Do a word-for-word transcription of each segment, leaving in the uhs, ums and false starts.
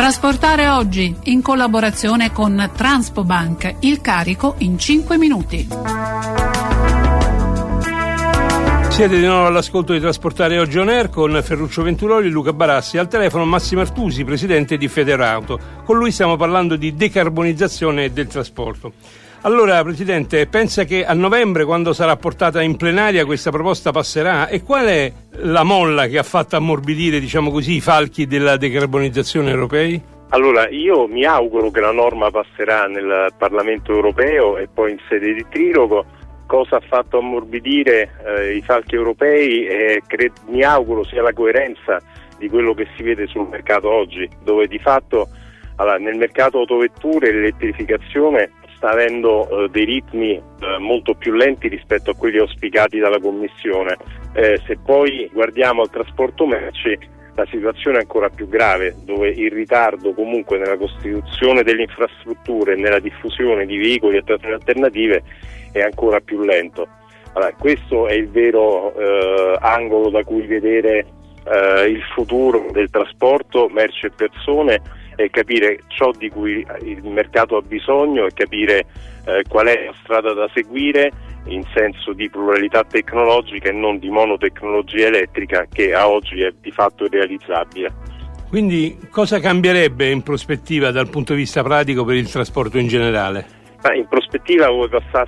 Trasportare oggi, in collaborazione con Transpobank, il carico in cinque minuti. Siete di nuovo all'ascolto di Trasportare Oggi On Air con Ferruccio Venturoli e Luca Barassi. Al telefono Massimo Artusi, presidente di Federauto. Con lui stiamo parlando di decarbonizzazione del trasporto. Allora, Presidente, pensa che a novembre, quando sarà portata in plenaria, questa proposta passerà? E qual è la molla che ha fatto ammorbidire, diciamo così, i falchi della decarbonizzazione europei? Allora, io mi auguro che la norma passerà nel Parlamento europeo e poi in sede di trilogo. Cosa ha fatto ammorbidire eh, i falchi europei? Eh, cre- mi auguro sia la coerenza di quello che si vede sul mercato oggi, dove di fatto allora, nel mercato autovetture l'elettrificazione sta avendo eh, dei ritmi eh, molto più lenti rispetto a quelli auspicati dalla Commissione. Eh, se poi guardiamo al trasporto merci, la situazione è ancora più grave, dove il ritardo comunque nella costituzione delle infrastrutture e nella diffusione di veicoli e alternative è ancora più lento. Allora, questo è il vero eh, angolo da cui vedere eh, il futuro del trasporto merci e persone, e capire ciò di cui il mercato ha bisogno e capire eh, qual è la strada da seguire in senso di pluralità tecnologica e non di monotecnologia elettrica, che a oggi è di fatto irrealizzabile. Quindi cosa cambierebbe in prospettiva dal punto di vista pratico per il trasporto in generale? Ma in prospettiva, ove passasse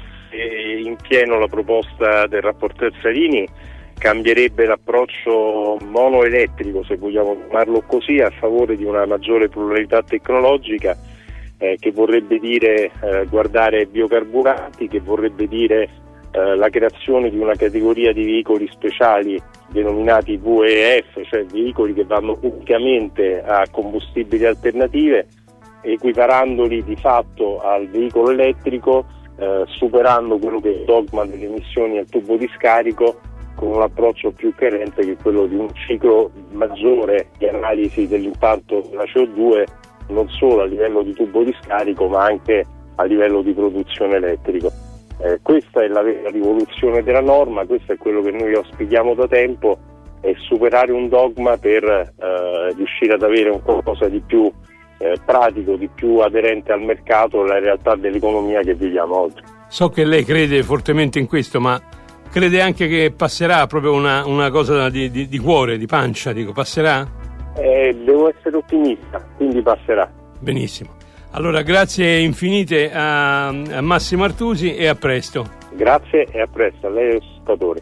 in pieno la proposta del rapporteur Salini, cambierebbe l'approccio monoelettrico, se vogliamo chiamarlo così, a favore di una maggiore pluralità tecnologica, eh, che vorrebbe dire eh, guardare biocarburanti, che vorrebbe dire eh, la creazione di una categoria di veicoli speciali denominati V E F, cioè veicoli che vanno unicamente a combustibili alternative, equiparandoli di fatto al veicolo elettrico, eh, superando quello che è il dogma delle emissioni al tubo di scarico, con un approccio più coerente che quello di un ciclo maggiore di analisi dell'impatto della C O due, non solo a livello di tubo di scarico ma anche a livello di produzione elettrico. Eh, questa è la vera rivoluzione della norma, questo è quello che noi auspichiamo da tempo, è superare un dogma per eh, riuscire ad avere un qualcosa di più eh, pratico, di più aderente al mercato, alla realtà dell'economia che viviamo oggi. So che lei crede fortemente in questo, ma crede anche che passerà proprio una, una cosa di, di, di cuore, di pancia, dico, passerà? Eh, devo essere ottimista, quindi passerà. Benissimo. Allora, grazie infinite a, a Massimo Artusi e a presto. Grazie e a presto, a lei e ai ascoltatori.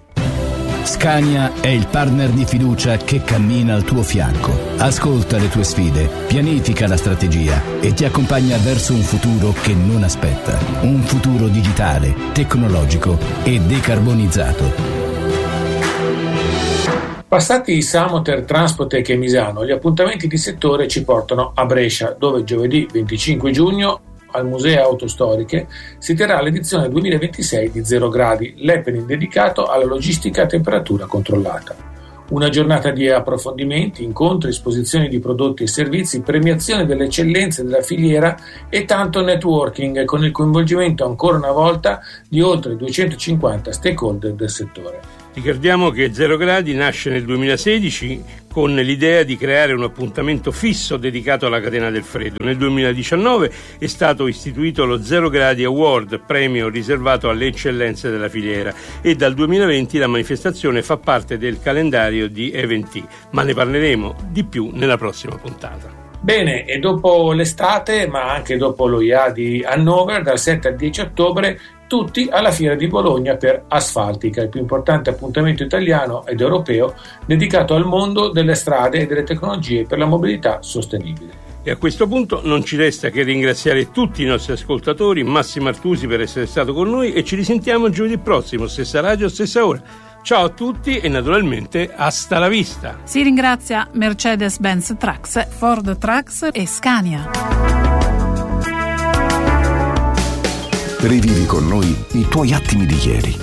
Scania è il partner di fiducia che cammina al tuo fianco. Ascolta le tue sfide, pianifica la strategia e ti accompagna verso un futuro che non aspetta. Un futuro digitale, tecnologico e decarbonizzato. Passati Samoter, Transpotec e Misano, gli appuntamenti di settore ci portano a Brescia, dove giovedì venticinque giugno al Museo Auto Storiche si terrà l'edizione duemilaventisei di Zero Gradi, l'happening dedicato alla logistica a temperatura controllata. Una giornata di approfondimenti, incontri, esposizioni di prodotti e servizi, premiazione delle eccellenze della filiera e tanto networking, con il coinvolgimento ancora una volta di oltre duecentocinquanta stakeholder del settore. Ricordiamo che Zero Gradi nasce nel duemilasedici con l'idea di creare un appuntamento fisso dedicato alla catena del freddo. Nel duemiladiciannove è stato istituito lo Zero Gradi Award, premio riservato alle eccellenze della filiera, e dal duemilaventi la manifestazione fa parte del calendario di eventi, ma ne parleremo di più nella prossima puntata. Bene, e dopo l'estate, ma anche dopo l'O I A di Hannover, dal sette al dieci ottobre, tutti alla Fiera di Bologna per Asfaltica, il più importante appuntamento italiano ed europeo dedicato al mondo delle strade e delle tecnologie per la mobilità sostenibile. E a questo punto non ci resta che ringraziare tutti i nostri ascoltatori, Massimo Artusi per essere stato con noi, e ci risentiamo giovedì prossimo, stessa radio, stessa ora. Ciao a tutti e naturalmente hasta la vista. Si ringrazia Mercedes-Benz Trucks, Ford Trucks e Scania. Rivivi con noi i tuoi attimi di ieri.